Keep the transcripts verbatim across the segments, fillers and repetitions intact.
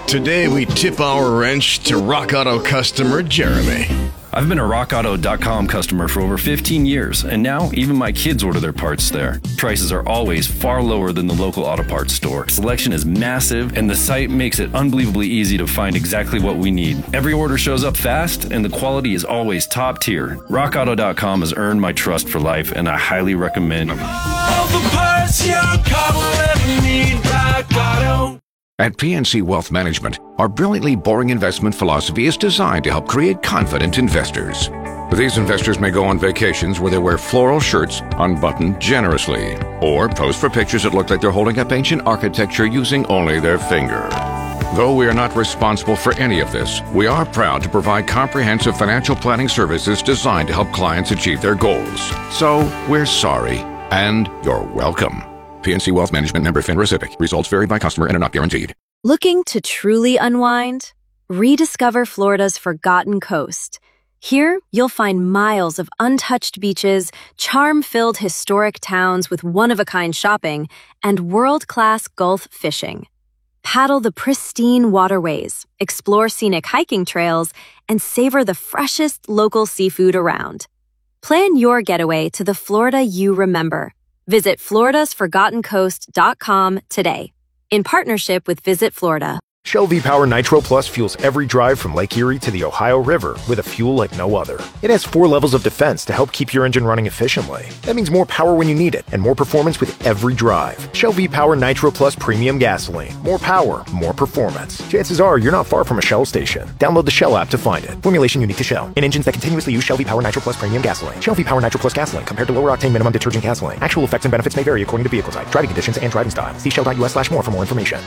Today we tip our wrench to Rock Auto customer Jeremy. I've been a rock auto dot com customer for over fifteen years, and now even my kids order their parts there. Prices are always far lower than the local auto parts store. Selection is massive, and the site makes it unbelievably easy to find exactly what we need. Every order shows up fast, and the quality is always top tier. rock auto dot com has earned my trust for life, and I highly recommend it. All the parts your car will ever need, Rock Auto. At P N C Wealth Management, our brilliantly boring investment philosophy is designed to help create confident investors. These investors may go on vacations where they wear floral shirts unbuttoned generously, or pose for pictures that look like they're holding up ancient architecture using only their finger. Though we are not responsible for any of this, we are proud to provide comprehensive financial planning services designed to help clients achieve their goals. So, we're sorry, and you're welcome. P N C Wealth Management, member FINRA SIPC. Results vary by customer and are not guaranteed. Looking to truly unwind? Rediscover Florida's forgotten coast. Here, you'll find miles of untouched beaches, charm-filled historic towns with one-of-a-kind shopping, and world-class Gulf fishing. Paddle the pristine waterways, explore scenic hiking trails, and savor the freshest local seafood around. Plan your getaway to the Florida you remember. Visit Floridas Forgotten Coast dot com today, in partnership with Visit Florida. Shell V-Power Nitro Plus fuels every drive from Lake Erie to the Ohio River with a fuel like no other. It has four levels of defense to help keep your engine running efficiently. That means more power when you need it and more performance with every drive. Shell V-Power Nitro Plus Premium Gasoline. More power, more performance. Chances are you're not far from a Shell station. Download the Shell app to find it. Formulation unique to Shell. In engines that continuously use Shell V-Power Nitro Plus Premium Gasoline. Shell V-Power Nitro Plus Gasoline compared to lower octane minimum detergent gasoline. Actual effects and benefits may vary according to vehicle type, driving conditions, and driving style. See shell.us slash more for more information.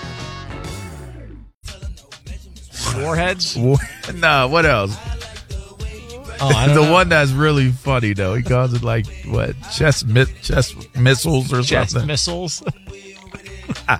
Warheads? War- nah, what else? Oh, I don't the know. one that's really funny though. He calls it like what? Chest mi- chest missiles or Chest something. missiles. uh,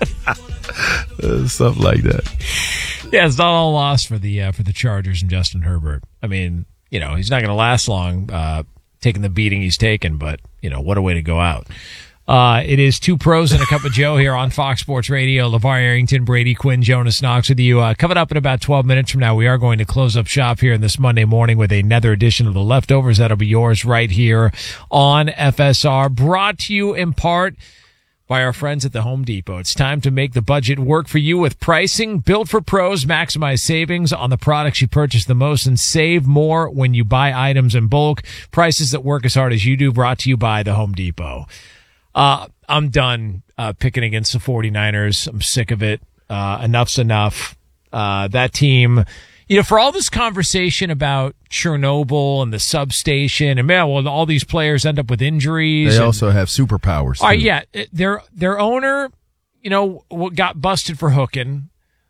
something like that. Yeah, it's not all lost for the uh, for the Chargers and Justin Herbert. I mean, you know, he's not going to last long uh, taking the beating he's taken, but you know, what a way to go out. Uh, it is Two Pros and a Cup of Joe here on Fox Sports Radio. LeVar Arrington, Brady Quinn, Jonas Knox with you. Uh, coming up in about twelve minutes from now, we are going to close up shop here this Monday morning with another edition of The Leftovers. That'll be yours right here on F S R. Brought to you in part by our friends at the Home Depot. It's time to make the budget work for you with pricing built for pros. Maximize savings on the products you purchase the most and save more when you buy items in bulk. Prices that work as hard as you do. Brought to you by the Home Depot. Uh, I'm done uh, picking against the 49ers. I'm sick of it. Uh, enough's enough. Uh, that team, you know, for all this conversation about Chernobyl and the substation, and man, well, all these players end up with injuries. They and, also have superpowers. Too. All right, yeah, their their owner, you know, got busted for hooking.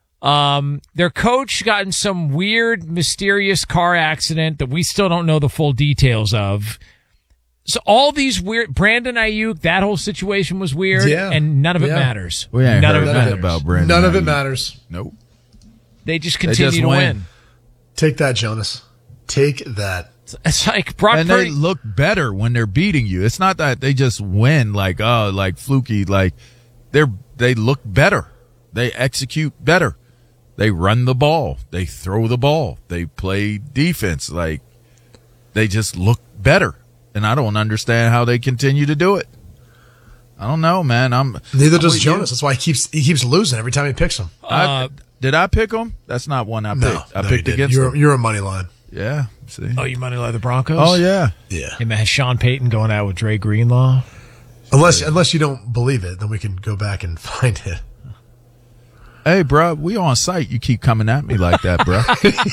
Um, their coach got in some weird, mysterious car accident that we still don't know the full details of. So all these weird, Brandon Ayuk, that whole situation was weird, yeah. and none of it yeah. matters. We ain't none heard of it nothing matters. about Brandon. None of it Ayuk. matters. Nope. They just They continue just to win. win. Take that, Jonas. Take that. It's like Brock And Purdy. they look better when they're beating you. It's not that they just win like oh like fluky. Like they're they look better. They execute better. They run the ball. They throw the ball. They play defense. Like they just look better. And I don't understand how they continue to do it. I don't know, man. I'm Neither I'm does with Jonas. you. That's why he keeps he keeps losing every time he picks them. I, did I pick them? That's not one I picked. No, I no, picked you against you're, them. You're a money line. Yeah. See. Oh, you money like the Broncos? Oh yeah. Yeah. Hey, man, has Sean Payton going out with Dre Greenlaw? Unless unless you don't believe it, then we can go back and find it. Hey, bro, we on site. You keep coming at me like that, bro.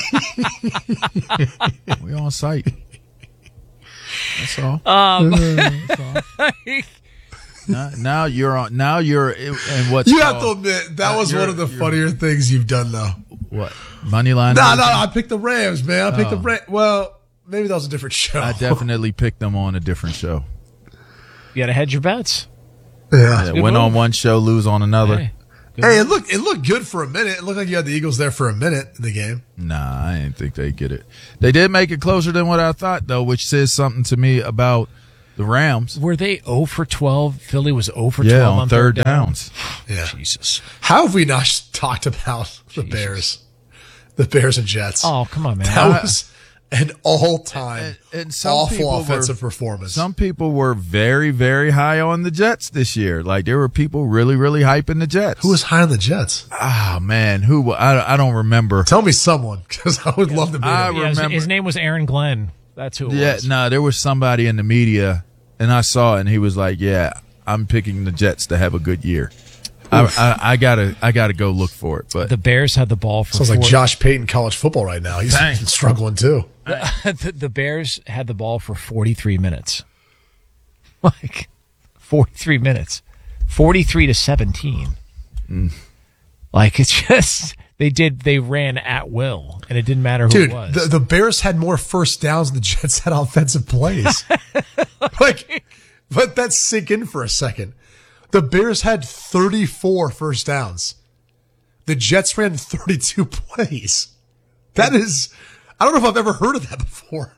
We on site. That's all. Um, That's all. now, now you're on. Now you're in what's You have to called- admit that uh, was you're- one of the you're- funnier things you've done, though. What money line? No, no, everything? I picked the Rams, man. I picked Oh. the Rams. Well, maybe that was a different show. I definitely picked them on a different show. You got to hedge your bets. Yeah. Yeah, good win move. on one show, lose on another. Hey, good Hey, move. it looked it looked good for a minute. It looked like you had the Eagles there for a minute in the game. Nah, I didn't think they get it. They did make it closer than what I thought, though, which says something to me about the Rams. Were they oh for twelve? Philly was oh for twelve Yeah, on, on third downs. Yeah. Jesus. How have we not talked about The Bears. The Bears and Jets. Oh, come on, man. That was an all-time And- and some people awful were- offensive performance. Some people were very, very high on the Jets this year. Like there were people really, really hyping the Jets. Who was high on the Jets? Ah, man, who? wa- I, I don't remember. Tell me someone, because I would love to be I there. Yeah, his, remember- his name was Aaron Glenn. That's who it Yeah, was. no, there was somebody in the media, and I saw it, and he was like, "Yeah, I'm picking the Jets to have a good year." I, I, I gotta, I gotta go look for it. But The Bears had the ball for Sounds like four- Josh Payton college football right now. He's Dang. struggling too. the, the Bears had the ball for forty-three minutes. Like, forty-three minutes. forty-three to seventeen. Mm. Like, it's just, they did, they ran at will, and it didn't matter who Dude, it was. the, the Bears had more first downs than the Jets had offensive plays. Like, let that sink in for a second. The Bears had thirty-four first downs. The Jets ran thirty-two plays. That is, I don't know if I've ever heard of that before.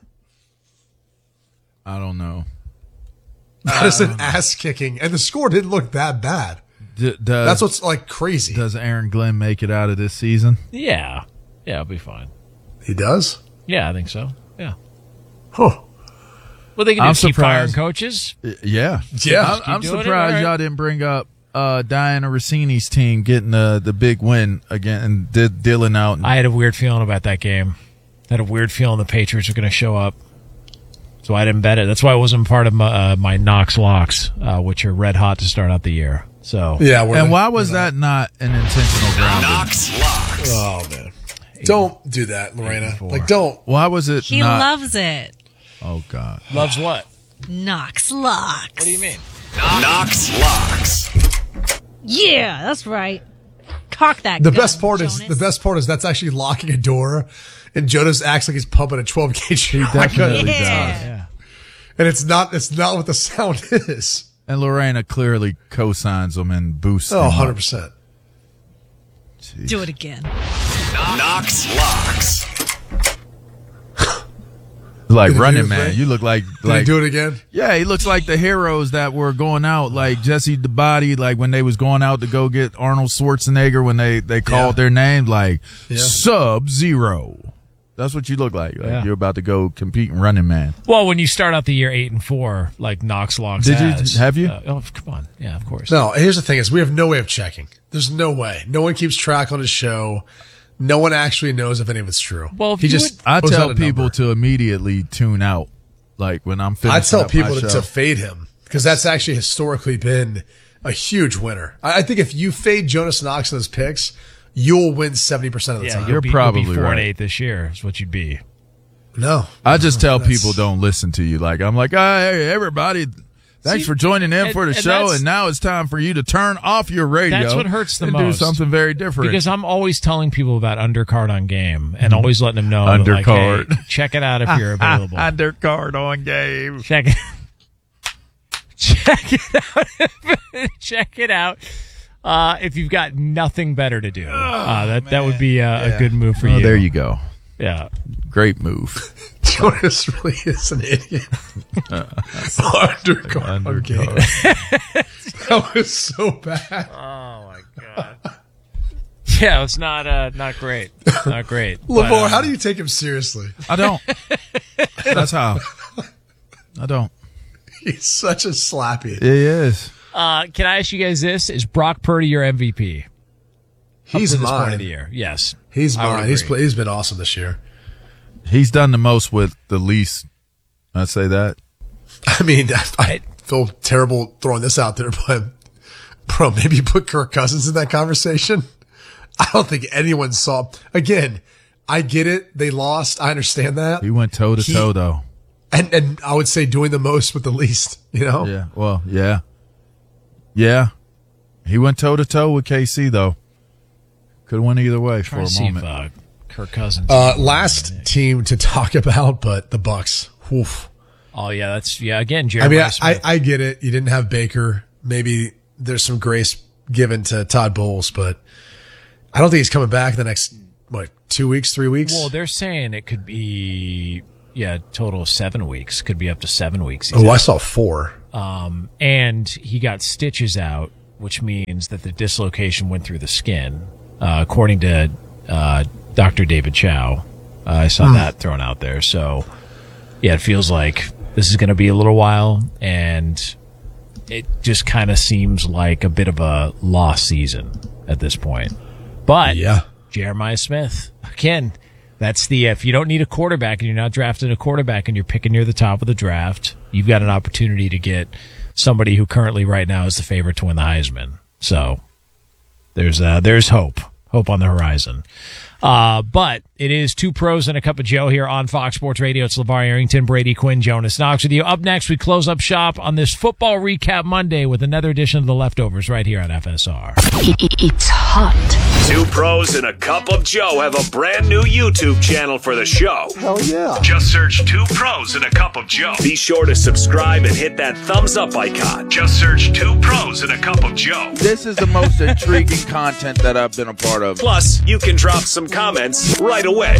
I don't know. That is an ass kicking, and the score didn't look that bad. D- does, That's what's like crazy. Does Aaron Glenn make it out of this season? yeah. Yeah, it'll be fine. He does? Yeah, I think so. Yeah. Huh. Well, they can I'm just keep firing surprised. coaches. Y- Yeah, Yeah. I'm, Keep I'm doing it, surprised all right. y'all didn't bring up uh, Diana Rossini's team getting the the big win again and did dealing out. And, I had a weird feeling about that game. I had a weird feeling the Patriots are going to show up. So I didn't bet it. That's why it wasn't part of my, uh, my Knox locks, uh, which are red hot to start out the year. So Yeah. we're and like- why was that not an intentional grounding? Knox locks. Oh, man. Don't do that, Lorena. eighty-four. Like, don't. Why was it He not? loves it. Oh God. loves what? Knox locks. What do you mean? Knox locks. Yeah, that's right. Cock that. The gun, best part is Jonas. the best part is that's actually locking a door, and Jonas acts like he's pumping a twelve gauge shotgun, Definitely Yeah. does. Yeah. and it's not. It's not what the sound is. And Lorena clearly co-signs them and boosts Oh, them. one up. hundred percent. Do it again. Knox locks. Like Did he do Running his Man. thing? You look like Did like he do it again? yeah. He looks like the heroes that were going out, like Jesse the Body, like when they was going out to go get Arnold Schwarzenegger when they they called Yeah. their name, like Yeah. Sub Zero. That's what you look like. Like Yeah. you're about to go compete in Running Man. Well, when you start out the year eight and four, like Knox locks. Did you- has, have you? Uh, oh, come on. Yeah, of course. No. Here's the thing: is we have no way of checking. There's no way. No one keeps track on his show. No one actually knows if any of it's true. Well, if he you just. I throws out tell a people number. to immediately tune out. Like when I'm finishing I tell up people my to, show. to fade him because that's actually historically been a huge winner. I, I think if you fade Jonas Knox in his picks, you'll win seventy percent of the yeah, time. you'll be, probably you'll be four right. and eight this year. Is what you'd be. No, I just tell That's- people don't listen to you. Like I'm like, ah, hey, everybody, thanks See, for joining in and- for the and show, that's- and now it's time for you to turn off your radio. That's what hurts the and most. Do something very different. Because I'm always telling people about undercard on game and always letting them know that, like, Undercard. hey, check it out if you're available. undercard on game. check it. Check it out. Check it out. Uh, if you've got nothing better to do, uh, that that would be uh, a good move for Oh, you. there you go. Yeah. Great move. Jonas really is an idiot. Undercard. Okay. That was so bad. Oh my god. Yeah, it's not uh, not great. Not great. But, Lamar, uh, how do you take him seriously? I don't. That's how. I don't. He's such a slappy. It is. Uh, can I ask you guys this? Is Brock Purdy your M V P? Up He's to this point of mine. the year. Yes. He's I would mine. He's agree. play, he's been awesome this year. He's done the most with the least. I'd say that. I mean, I, I feel terrible throwing this out there, but bro, maybe you put Kirk Cousins in that conversation. I don't think anyone saw. Again, I get it. They lost. I understand that. He went toe to He- toe though. And and I would say doing the most with the least. You know. Yeah. Well, yeah. Yeah. He went toe to toe with K C though. Could have went either way for Trying a to see if moment. uh, Kirk Cousins. Uh, last team to talk about, but the Bucks. Oof. oh yeah, that's yeah. Again, I Jeremy mean, I, I, Smith. I get it. You didn't have Baker. Maybe there's some grace given to Todd Bowles, but I don't think he's coming back in the next, what, two weeks, three weeks? well, they're saying it could be yeah, total of seven weeks. Could be up to seven weeks. He's oh, I out. saw four. Um, and he got stitches out, which means that the dislocation went through the skin. Uh, according to uh, Doctor David Chow. Uh, I saw Hmm. that thrown out there. So, yeah, it feels like this is going to be a little while, and it just kind of seems like a bit of a lost season at this point. But Yeah. Jeremiah Smith, again, that's the, if you don't need a quarterback and you're not drafting a quarterback and you're picking near the top of the draft, you've got an opportunity to get somebody who currently right now is the favorite to win the Heisman. So there's uh, there's hope, hope on the horizon. Uh, but it is Two Pros and a Cup of Joe here on Fox Sports Radio. It's LeVar Arrington, Brady Quinn, Jonas Knox with you. Up next, we close up shop on this Football Recap Monday with another edition of The Leftovers right here on F S R. It's hot. Two Pros and a Cup of Joe have a brand new YouTube channel for the show. Hell yeah. Just search Two Pros and a Cup of Joe. Be sure to subscribe and hit that thumbs up icon. Just search Two Pros and a Cup of Joe. This is the most intriguing content that I've been a part of. Plus, you can drop some comments right away.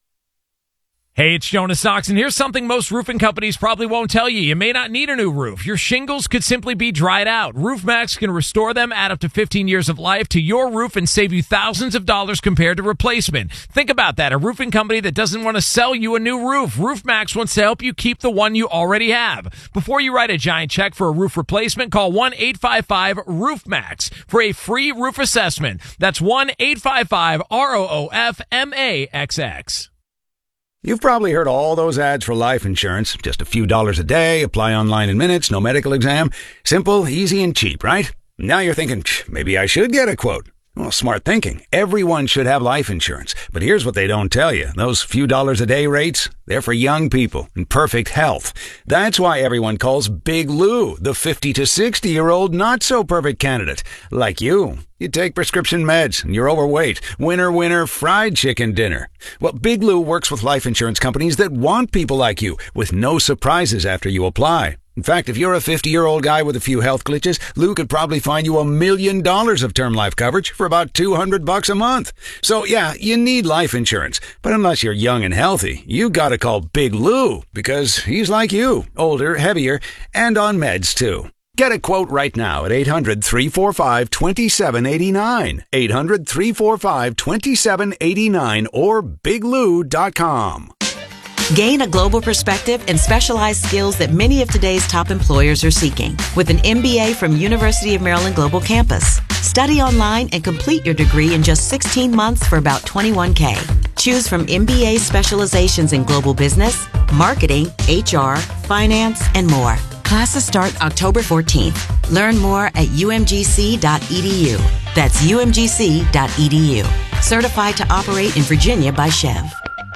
Hey, it's Jonas Knox, and here's something most roofing companies probably won't tell you. You may not need a new roof. Your shingles could simply be dried out. RoofMax can restore them, add up to fifteen years of life to your roof, and save you thousands of dollars compared to replacement. Think about that. A roofing company that doesn't want to sell you a new roof. RoofMax wants to help you keep the one you already have. Before you write a giant check for a roof replacement, call one eight five five RoofMax for a free roof assessment. That's one eight five five R O O F M A X X. You've probably heard all those ads for life insurance. Just a few dollars a day, apply online in minutes, no medical exam. Simple, easy, and cheap, right? Now you're thinking, maybe I should get a quote. Well, smart thinking. Everyone should have life insurance. But here's what they don't tell you. Those few dollars a day rates, they're for young people in perfect health. That's why everyone calls Big Lou the fifty to sixty-year-old not-so-perfect candidate. Like you. You take prescription meds and you're overweight. Winner, winner, fried chicken dinner. Well, Big Lou works with life insurance companies that want people like you with no surprises after you apply. In fact, if you're a fifty-year-old guy with a few health glitches, Lou could probably find you a million dollars of term life coverage for about two hundred bucks a month. So yeah, you need life insurance. But unless you're young and healthy, you gotta call Big Lou because he's like you, older, heavier, and on meds too. Get a quote right now at eight hundred, three four five, two seven eight nine, eight hundred, three four five, two seven eight nine, or big lou dot com. Gain a global perspective and specialized skills that many of today's top employers are seeking with an M B A from University of Maryland Global Campus. Study online and complete your degree in just sixteen months for about twenty-one K. Choose from M B A specializations in global business, marketing, H R, finance, and more. Classes start October fourteenth. Learn more at U M G C dot E D U. That's U M G C dot E D U. Certified to operate in Virginia by Chev.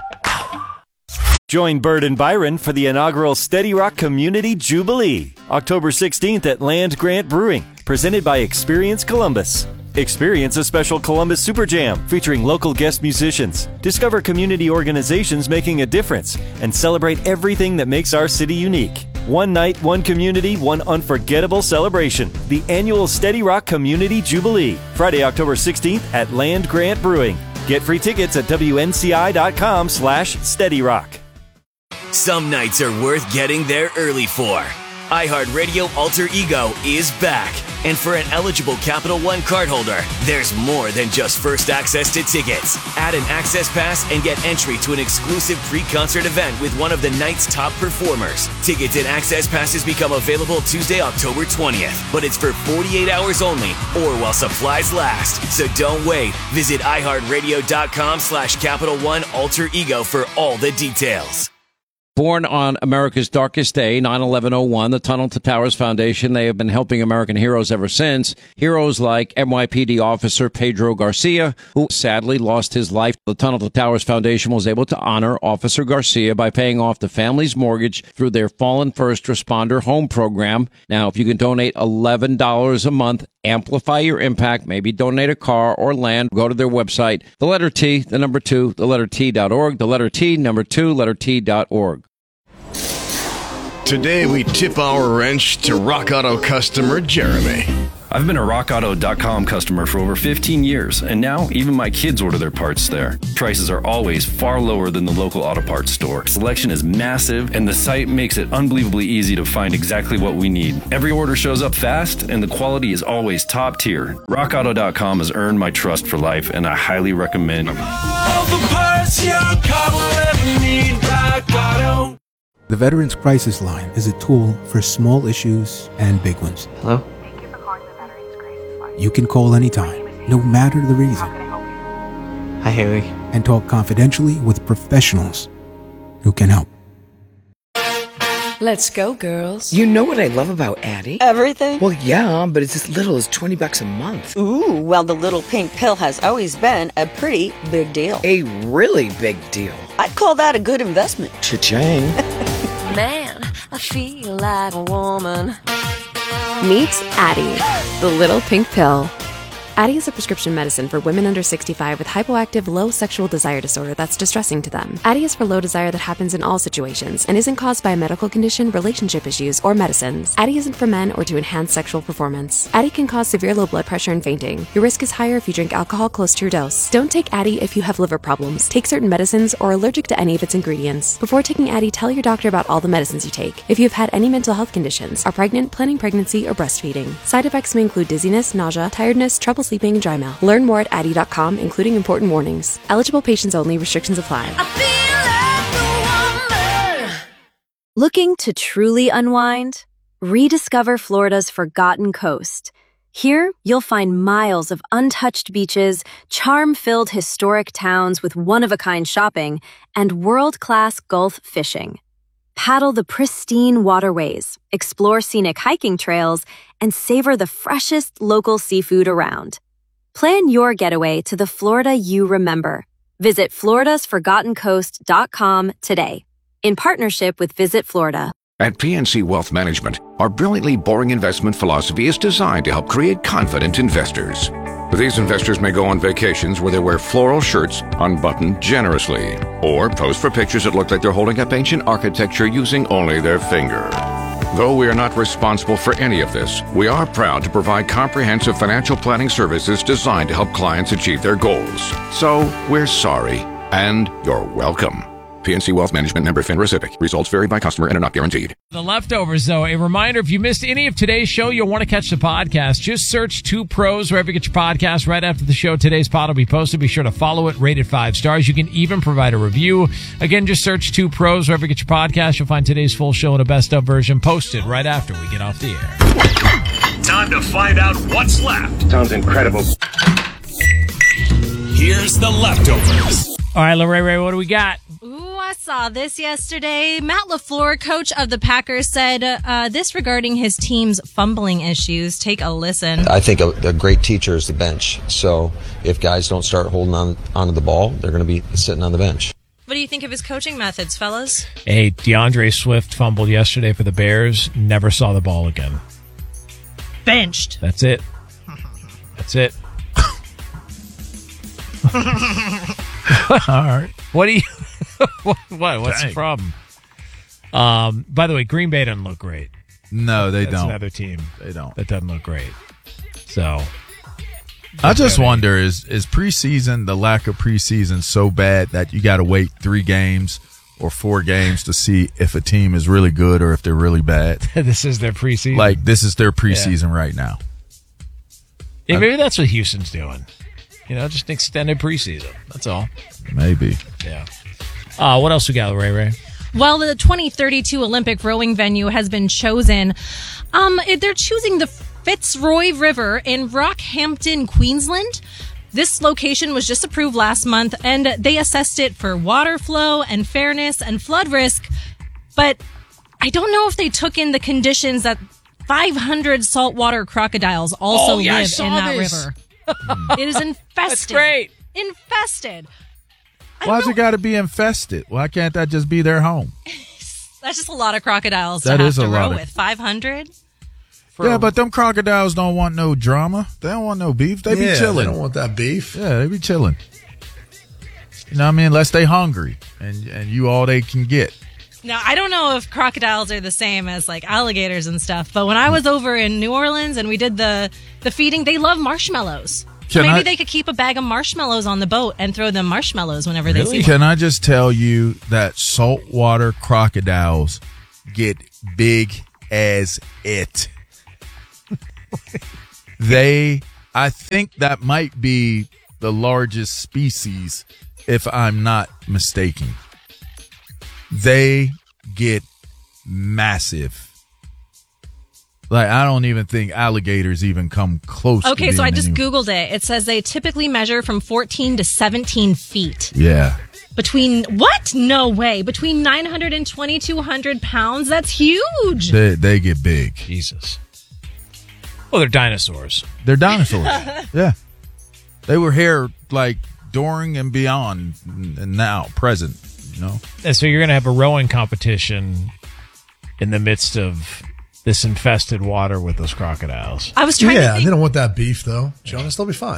Join Bird and Byron for the inaugural Steady Rock Community Jubilee, October sixteenth at Land Grant Brewing, presented by Experience Columbus. Experience a special Columbus Super Jam featuring local guest musicians. Discover community organizations making a difference and celebrate everything that makes our city unique. One night, one community, one unforgettable celebration. The annual Steady Rock Community Jubilee, Friday, October sixteenth at Land Grant Brewing. Get free tickets at W N C I dot com slash Steady Rock. Some nights are worth getting there early for. iHeartRadio Alter Ego is back. And for an eligible Capital One cardholder, there's more than just first access to tickets. Add an access pass and get entry to an exclusive pre-concert event with one of the night's top performers. Tickets and access passes become available Tuesday, October twentieth. But it's for forty-eight hours only or while supplies last. So don't wait. Visit iHeartRadio.com slash Capital One Alter Ego for all the details. Born on America's darkest day, nine eleven oh one, the Tunnel to Towers Foundation, they have been helping American heroes ever since. Heroes like N Y P D officer Pedro Garcia, who sadly lost his life. The Tunnel to Towers Foundation was able to honor Officer Garcia by paying off the family's mortgage through their Fallen First Responder Home Program. Now, if you can donate eleven dollars a month, amplify your impact, maybe donate a car or land, go to their website, the letter T, the number two, the letter T dot org, the letter T, number two, letter T dot org. Today we tip our wrench to Rock Auto customer Jeremy. I've been a rock auto dot com customer for over fifteen years, and now even my kids order their parts there. Prices are always far lower than the local auto parts store. Selection is massive, and the site makes it unbelievably easy to find exactly what we need. Every order shows up fast, and the quality is always top tier. rock auto dot com has earned my trust for life, and I highly recommend it. All the parts your car will ever need, Rock Auto. The Veterans Crisis Line is a tool for small issues and big ones. Hello? You can call anytime, no matter the reason. Hi, Harry. And talk confidentially with professionals who can help. Let's go, girls. You know what I love about Addie? Everything? Well, yeah, but it's as little as twenty bucks a month. Ooh, well, the little pink pill has always been a pretty big deal. A really big deal. I'd call that a good investment. Cha-ching. Man, I feel like a woman. Meet Addie, the little pink pill. Addie is a prescription medicine for women under sixty-five with hypoactive low sexual desire disorder that's distressing to them. Addie is for low desire that happens in all situations and isn't caused by a medical condition, relationship issues, or medicines. Addie isn't for men or to enhance sexual performance. Addie can cause severe low blood pressure and fainting. Your risk is higher if you drink alcohol close to your dose. Don't take Addie if you have liver problems, take certain medicines, or are allergic to any of its ingredients. Before taking Addie, tell your doctor about all the medicines you take. If you've had any mental health conditions, are pregnant, planning pregnancy, or breastfeeding. Side effects may include dizziness, nausea, tiredness, trouble sleeping, and dry mouth. Learn more at Addie dot com, including important warnings. Eligible patients only. Restrictions apply. Looking to truly unwind? Rediscover Florida's forgotten coast. Here, you'll find miles of untouched beaches, charm-filled historic towns with one-of-a-kind shopping, and world-class Gulf fishing. Paddle the pristine waterways, explore scenic hiking trails, and savor the freshest local seafood around. Plan your getaway to the Florida you remember. Visit Florida's Forgotten Coast dot com today, in partnership with Visit Florida. At P N C Wealth Management, our brilliantly boring investment philosophy is designed to help create confident investors. These investors may go on vacations where they wear floral shirts unbuttoned generously, or pose for pictures that look like they're holding up ancient architecture using only their finger. Though we are not responsible for any of this, we are proud to provide comprehensive financial planning services designed to help clients achieve their goals. So, we're sorry, and you're welcome. P N C Wealth Management, member FINRA SIPC. Results vary by customer and are not guaranteed. The Leftovers, though, a reminder, if you missed any of today's show, you'll want to catch the podcast. Just search Two Pros wherever you get your podcast. Right after the show, today's pod will be posted. Be sure to follow it, rate it five stars. You can even provide a review. Again, just search Two Pros wherever you get your podcast. You'll find today's full show in a best-of version posted right after we get off the air. Time to find out what's left. Sounds incredible. Here's the Leftovers. All right, Lorraine, Ray, what do we got? Ooh, I saw this yesterday. Matt LaFleur, coach of the Packers, said uh, this regarding his team's fumbling issues. Take a listen. I think a, a great teacher is the bench. So if guys don't start holding on onto the ball, they're going to be sitting on the bench. What do you think of his coaching methods, fellas? Hey, DeAndre Swift fumbled yesterday for the Bears. Never saw the ball again. Benched. That's it. That's it. All right. What do you? what? what what's Dang. the problem? Um. By the way, Green Bay doesn't look great. No, they That's don't. Another team. They don't. That doesn't look great. So, I just wonder: is is preseason, the lack of preseason, so bad that you got to wait three games or four games to see if a team is really good or if they're really bad? This is their preseason. Like this is their preseason yeah. right now. Yeah, maybe that's what Houston's doing. You know, just an extended preseason. That's all. Maybe. Yeah. Uh, what else we got, Ray Ray? Well, the twenty thirty-two Olympic rowing venue has been chosen. Um, they're choosing the Fitzroy River in Rockhampton, Queensland. This location was just approved last month, and they assessed it for water flow and fairness and flood risk. But I don't know if they took in the conditions that five hundred saltwater crocodiles also oh, yeah, live in that this. river. It is infested. That's great. Infested. Why's it got to be infested? Why can't that just be their home? That's just a lot of crocodiles that to have is to a row lot of... with. five hundred? Yeah, but them crocodiles don't want no drama. They don't want no beef. They yeah, be chilling. They don't want that beef. Yeah, they be chilling. You know what I mean? Unless they hungry and and you all they can get. Now, I don't know if crocodiles are the same as like alligators and stuff, but when I was over in New Orleans and we did the, the feeding, they love marshmallows. So Can maybe I- they could keep a bag of marshmallows on the boat and throw them marshmallows whenever they see Can one. I just tell you that saltwater crocodiles get big as it? They, I think that might be the largest species, if I'm not mistaken. They get massive. Like, I don't even think alligators even come close to Okay, so being I just any- Googled it. It says they typically measure from fourteen to seventeen feet. Yeah. Between, what? No way. Between nine hundred and twenty-two hundred pounds? That's huge. They, they get big. Jesus. Well, they're dinosaurs. They're dinosaurs. Yeah. They were here like during and beyond and now, present, you know? And so you're going to have a rowing competition in the midst of this infested water with those crocodiles. I was trying yeah, to think. they don't want that beef, though. Jonas, they'll be fine.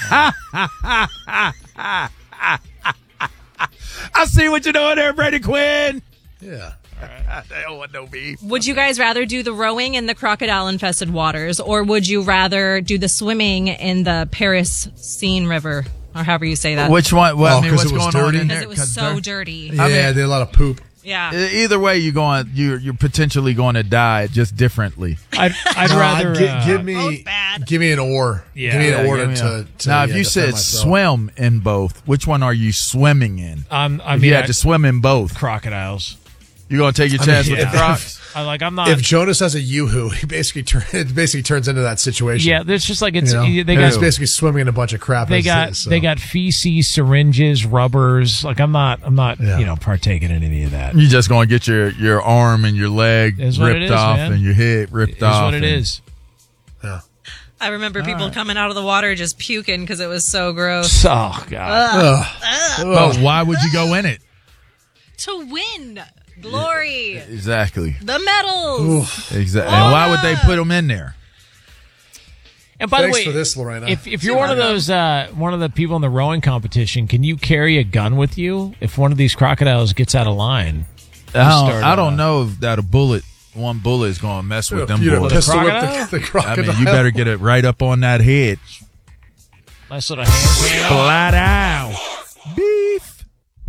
I see what you're doing there, Brady Quinn. Yeah. They don't want no beef. Would you guys rather do the rowing in the crocodile-infested waters, or would you rather do the swimming in the Paris Seine River, or however you say that? Which one? Well, Oh, I mean, 'cause what's it was going on dirty? in Because there? it was 'Cause so they're- dirty. Yeah, I mean- they had a lot of poop. Yeah. E- Either way, you're going. You're you're potentially going to die, just differently. I'd, I'd No, rather gi- uh, give me give me an oar. Yeah. Give me an Yeah, oar give me to, a- to now, yeah, if you defend said myself. swim in both, which one are you swimming in? Um, I if mean, you had I- to swim in both, crocodiles. you're going to take your I mean, chance with yeah. the crocs. I like. I'm not. If Jonas has a yoo-hoo, he basically turn, it basically turns into that situation. Yeah, it's just like it's. You know? They And got. it's basically swimming in a bunch of crap. They as it got. is, so. They got feces, syringes, rubbers. Like I'm not. I'm not. Yeah. You know, partaking in any of that. You're just going to get your, your arm and your leg Is what it ripped is, off man. and your head ripped It is off. what it and- is. Yeah. I remember people coming out of the water just puking because it was so gross. Oh God. Ugh. Ugh. But why would you go in it? To win glory, Exactly. the medals. Exactly. And why would they put them in there? And by Thanks the way, for this, Lorena. if if you're one of those uh, one of the people in the rowing competition, can you carry a gun with you if one of these crocodiles gets out of line? I don't, start, I don't uh, know if that a bullet, one bullet is going to mess with them You'd have boys. pistol whipped crocodile? the, the I crocodile. mean, you better get it right up on that head. Nice little hand. Flat out. Beef.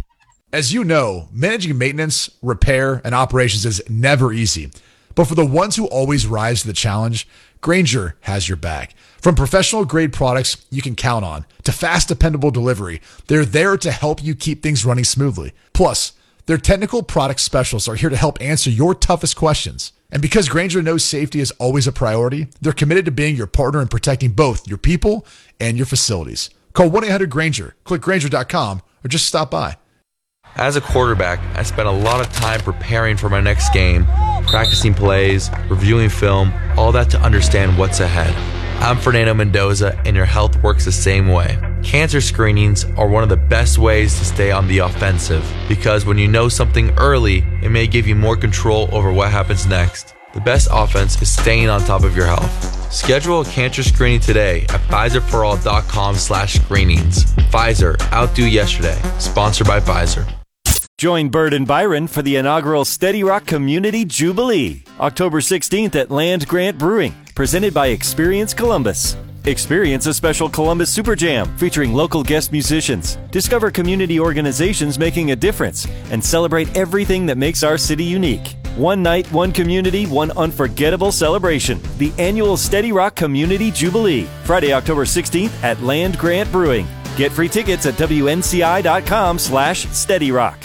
As you know, managing maintenance, repair, and operations is never easy. But for the ones who always rise to the challenge, Grainger has your back. From professional grade products you can count on to fast, dependable delivery, they're there to help you keep things running smoothly. Plus, their technical product specialists are here to help answer your toughest questions. And because Grainger knows safety is always a priority, they're committed to being your partner in protecting both your people and your facilities. Call one eight hundred Grainger, click Grainger dot com, or just stop by. As a quarterback, I spent a lot of time preparing for my next game, practicing plays, reviewing film, all that to understand what's ahead. I'm Fernando Mendoza, and your health works the same way. Cancer screenings are one of the best ways to stay on the offensive, because when you know something early, it may give you more control over what happens next. The best offense is staying on top of your health. Schedule a cancer screening today at Pfizer For All dot com slash screenings. Pfizer, outdo yesterday. Sponsored by Pfizer. Join Bird and Byron for the inaugural Steady Rock Community Jubilee, October sixteenth at Land Grant Brewing, presented by Experience Columbus. Experience a special Columbus Super Jam featuring local guest musicians. Discover community organizations making a difference and celebrate everything that makes our city unique. One night, one community, one unforgettable celebration. The annual Steady Rock Community Jubilee, Friday, October sixteenth at Land Grant Brewing. Get free tickets at W N C I dot com slash Steady Rock.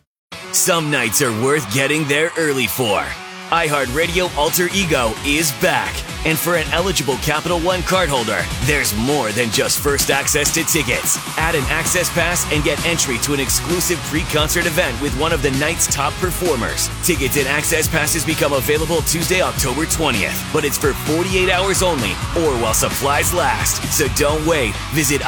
Some nights are worth getting there early for. iHeartRadio Alter Ego is back. And for an eligible Capital One cardholder, there's more than just first access to tickets. Add an access pass and get entry to an exclusive pre-concert event with one of the night's top performers. Tickets and access passes become available Tuesday, October twentieth, but it's for forty-eight hours only or while supplies last. So don't wait. Visit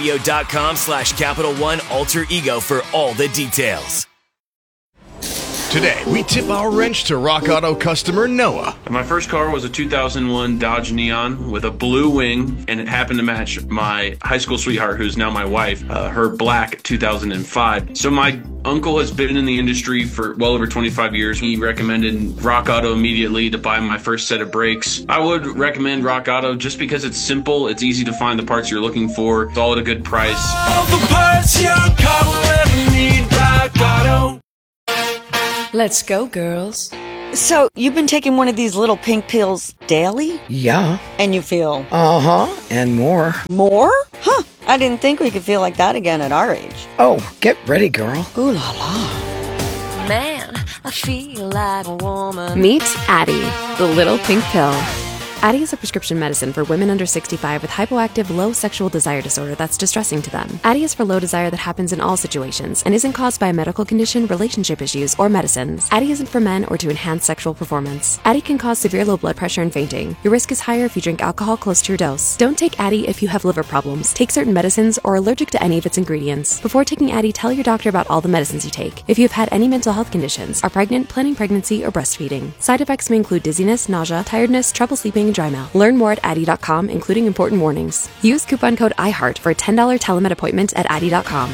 iHeartRadio.com slash Capital One Alter Ego for all the details. Today, we tip our wrench to Rock Auto customer Noah. My first car was a two thousand one Dodge Neon with a blue wing, and it happened to match my high school sweetheart, who's now my wife, uh, her black two thousand five. So my uncle has been in the industry for well over twenty-five years. He recommended Rock Auto immediately to buy my first set of brakes. I would recommend Rock Auto just because it's simple, it's easy to find the parts you're looking for, it's all at a good price. All the parts your car will ever need, Rock Auto. Let's go, girls. So, you've been taking one of these little pink pills daily? Yeah. And you feel? Uh-huh. And more. More? Huh. I didn't think we could feel like that again at our age. Oh, get ready, girl. Ooh la la. Man, I feel like a woman. Meet Addie, the little pink pill. Addie is a prescription medicine for women under sixty-five with hypoactive low sexual desire disorder that's distressing to them. Addie is for low desire that happens in all situations and isn't caused by a medical condition, relationship issues, or medicines. Addie isn't for men or to enhance sexual performance. Addie can cause severe low blood pressure and fainting. Your risk is higher if you drink alcohol close to your dose. Don't take Addie if you have liver problems, take certain medicines, or are allergic to any of its ingredients. Before taking Addie, tell your doctor about all the medicines you take. If you have had any mental health conditions, are pregnant, planning pregnancy, or breastfeeding. Side effects may include dizziness, nausea, tiredness, trouble sleeping, and dry mouth. Learn more at Addie dot com, including important warnings. Use coupon code iHeart for a ten dollars telemed appointment at Addie dot com.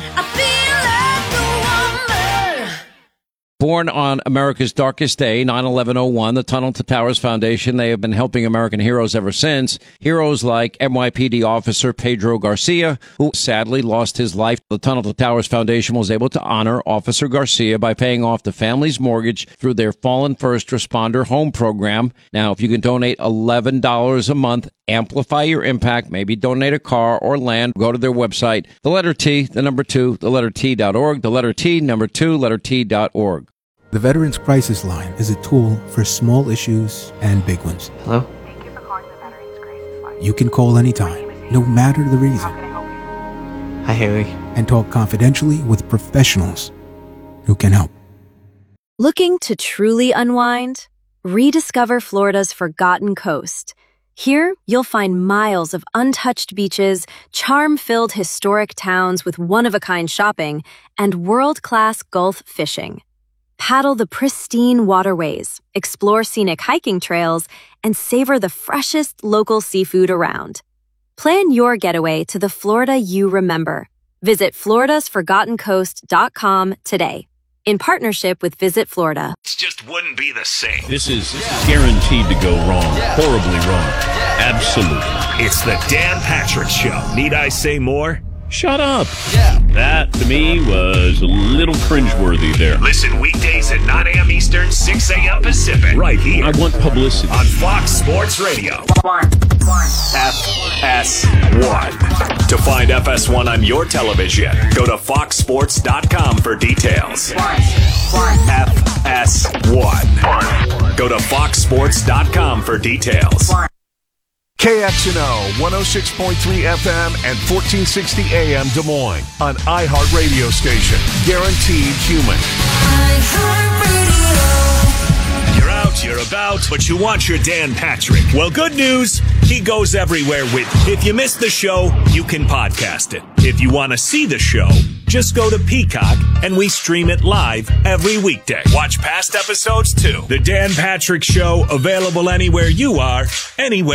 Born on America's darkest day, nine eleven oh one, the Tunnel to Towers Foundation, they have been helping American heroes ever since. Heroes like N Y P D officer Pedro Garcia, who sadly lost his life. The Tunnel to Towers Foundation was able to honor Officer Garcia by paying off the family's mortgage through their Fallen First Responder Home Program. Now, if you can donate eleven dollars a month, amplify your impact, maybe donate a car or land, go to their website, the letter T, the number two, the letter T dot org, the letter T, number two, letter T dot org. The Veterans Crisis Line is a tool for small issues and big ones. Hello? You can call anytime, no matter the reason. Hi, Haley. And talk confidentially with professionals who can help. Looking to truly unwind? Rediscover Florida's forgotten coast. Here, you'll find miles of untouched beaches, charm-filled historic towns with one-of-a-kind shopping, and world-class Gulf fishing. Paddle the pristine waterways, explore scenic hiking trails, and savor the freshest local seafood around. Plan your getaway to the Florida you remember. Visit Florida's Forgotten Coast dot com today. In partnership with Visit Florida. It just wouldn't be the same. This is guaranteed to go wrong. Horribly wrong. Absolutely. It's the Dan Patrick Show. Need I say more? Shut up. That, to me, was a little cringeworthy there. Listen weekdays at nine a.m. Eastern, six a.m. Pacific. Right here. I want publicity. On Fox Sports Radio. F S one. To find F S one on your television, go to fox sports dot com for details. F S one. Go to fox sports dot com for details. K X N O one oh six point three F M and fourteen sixty A M Des Moines, an iHeart radio station. Guaranteed human. You're out, you're about, but you want your Dan Patrick. Well, good news, he goes everywhere with you. If you missed the show, you can podcast it. If you want to see the show, just go to Peacock and we stream it live every weekday. Watch past episodes too. The Dan Patrick Show, available anywhere you are, anywhere.